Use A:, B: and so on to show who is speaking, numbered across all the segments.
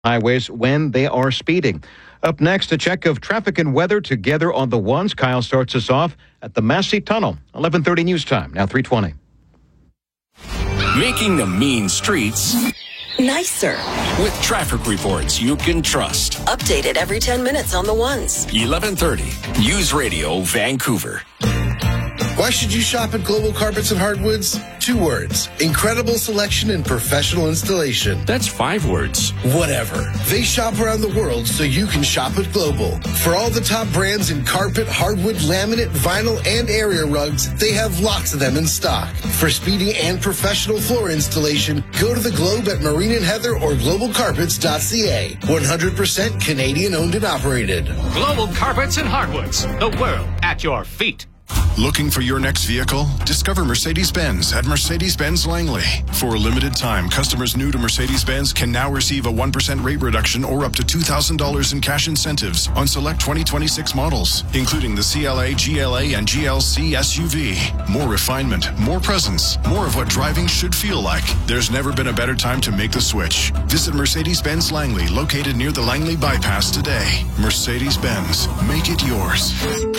A: highways when they are speeding. Up next, a check of traffic and weather together on the ones. Kyle starts us off at the Massey Tunnel. 11:30 news time, now 3:20.
B: Making the mean streets
C: nicer
B: with traffic reports you can trust.
C: Updated every 10 minutes on the ones.
B: 11:30 News Radio Vancouver.
D: Why should you shop at Global Carpets and Hardwoods? 2 words. Incredible selection and professional installation.
B: That's 5 words.
D: Whatever. They shop around the world so you can shop at Global. For all the top brands in carpet, hardwood, laminate, vinyl, and area rugs, they have lots of them in stock. For speedy and professional floor installation, go to the Globe at Marine and Heather or globalcarpets.ca. 100% Canadian owned and operated.
E: Global Carpets and Hardwoods. The world at your feet.
F: Looking for your next vehicle? Discover Mercedes-Benz at Mercedes-Benz Langley. For a limited time, customers new to Mercedes-Benz can now receive a 1% rate reduction or up to $2,000 in cash incentives on select 2026 models, including the CLA, GLA, and GLC SUV. More refinement, more presence, more of what driving should feel like. There's never been a better time to make the switch. Visit Mercedes-Benz Langley, located near the Langley Bypass today. Mercedes-Benz. Make it yours.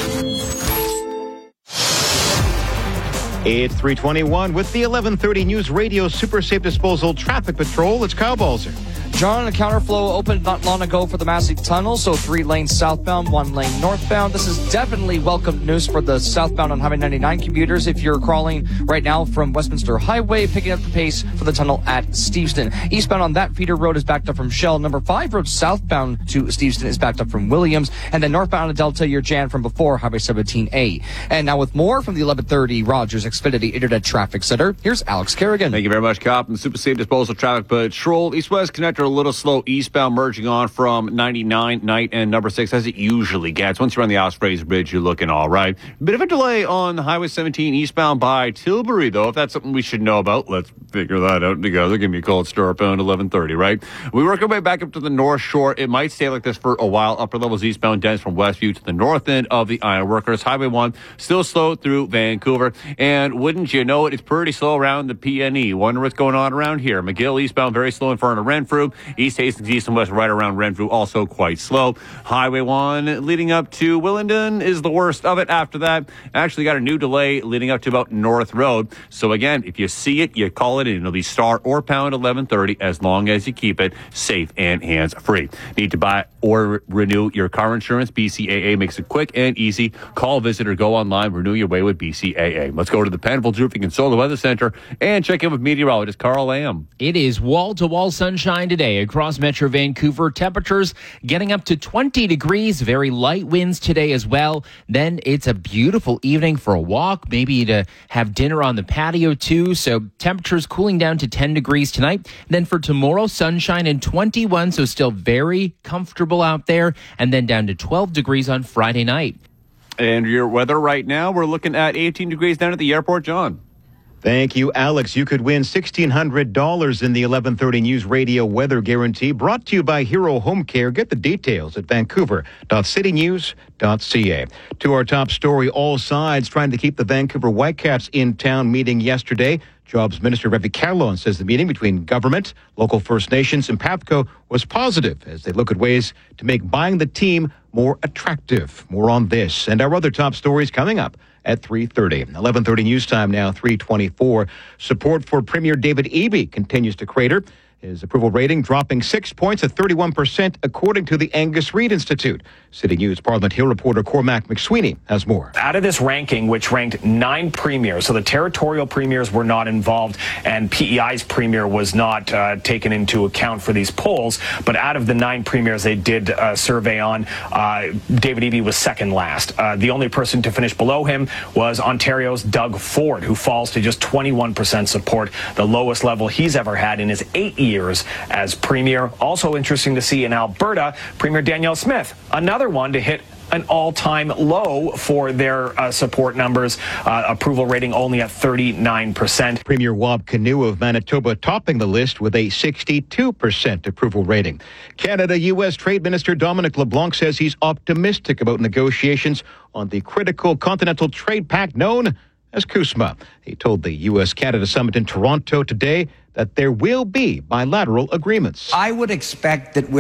A: It's 3:21 with the 11:30 News Radio Super Safe Disposal Traffic Patrol. It's Kyle Balzer.
G: John, a counterflow opened not long ago for the Massey Tunnel, so 3 lanes southbound, 1 lane northbound. This is definitely welcome news for the southbound on Highway 99 commuters. If you're crawling right now from Westminster Highway, picking up the pace for the tunnel at Steveston. Eastbound on that feeder road is backed up from Shell. Number 5 road southbound to Steveston is backed up from Williams. And then northbound on Delta, you're jammed from before Highway 17A. And now with more from the 11:30 Rogers Xfinity Internet Traffic Center, here's Alex Kerrigan.
H: Thank you very much, Cop. And Super Safe Disposal Traffic Patrol. East-West connector a little slow eastbound, merging on from 99 Knight and number 6 as it usually gets. Once you're on the Ospreys Bridge, you're looking all right. Bit of a delay on Highway 17 eastbound by Tilbury, though. If that's something we should know about, let's figure that out together. Give me a call at Star Pound 11:30, right? We work our way back up to the North Shore. It might stay like this for a while. Upper levels eastbound dense from Westview to the north end of the Ironworkers. Highway 1 still slow through Vancouver. And wouldn't you know it, it's pretty slow around the PNE. Wonder what's going on around here. McGill eastbound very slow in front of Renfrew. East Hastings east and west right around Renfrew also quite slow. Highway 1 leading up to Willendon is the worst of it. After that, actually got a new delay leading up to about North Road. So again, if you see it, you call it in. It'll be star or pound 11:30 as long as you keep it safe and hands-free. Need to buy or renew your car insurance? BCAA makes it quick and easy. Call, visit, or go online. Renew your way with BCAA. Let's go to the Penfolds Roofing and Solar Weather Center and check in with meteorologist Carl Lamb.
I: It is wall-to-wall sunshine today across Metro Vancouver. Temperatures getting up to 20 degrees. Very light winds today as well. Then it's a beautiful evening for a walk, maybe to have dinner on the patio too. So temperatures cooling down to 10 degrees tonight. Then for tomorrow, sunshine and 21, so still very comfortable out there. And then down to 12 degrees on Friday night.
H: And your weather right now, we're looking at 18 degrees down at the airport, John.
A: Thank you, Alex. You could win $1,600 in the 11:30 News Radio Weather Guarantee, brought to you by Hero Home Care. Get the details at vancouver.citynews.ca. To our top story, all sides trying to keep the Vancouver Whitecaps in town meeting yesterday. Jobs Minister Ravi Kahlon says the meeting between government, local First Nations, and PAPCO was positive as they look at ways to make buying the team more attractive. More on this and our other top stories coming up at 3:30. 11:30 news time now, 3:24. Support for Premier David Eby continues to crater. His approval rating dropping 6 points at 31%, according to the Angus Reid Institute. City News Parliament Hill reporter Cormac McSweeney has more.
J: Out of this ranking, which ranked 9 premiers, so the territorial premiers were not involved, and PEI's premier was not taken into account for these polls, but out of the 9 premiers they did a survey on, David Eby was second last. The only person to finish below him was Ontario's Doug Ford, who falls to just 21% support, the lowest level he's ever had in his 8 years as premier. Also interesting to see in Alberta, Premier Danielle Smith, another one to hit an all-time low for their support numbers. Approval rating only at 39%.
A: Premier Wab Kinew of Manitoba topping the list with a 62% approval rating. Canada-U.S. Trade Minister Dominic LeBlanc says he's optimistic about negotiations on the critical Continental Trade Pact known as CUSMA. He told the U.S.-Canada Summit in Toronto today that there will be bilateral agreements.
K: I would expect that